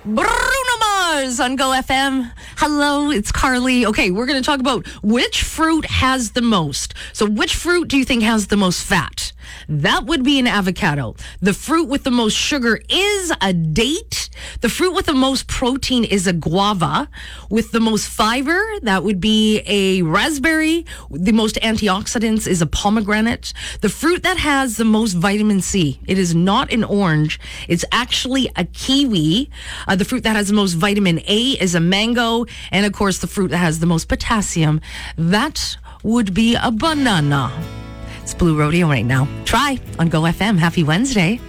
Bruno Mars on Go FM. Hello, it's Carly. Okay, we're going to talk about which fruit has the most. So which fruit do you think has the most fat? That would be an avocado. The fruit with the most sugar is a date. The fruit with the most protein is a guava. With the most fiber, that would be a raspberry. The most antioxidants is a pomegranate. The fruit that has the most vitamin C, it is not an orange. It's actually a kiwi. The fruit that has the most vitamin A is a mango. And of course, the fruit that has the most potassium, that would be a banana. It's Blue Rodeo right now. Try on Go FM. Happy Wednesday.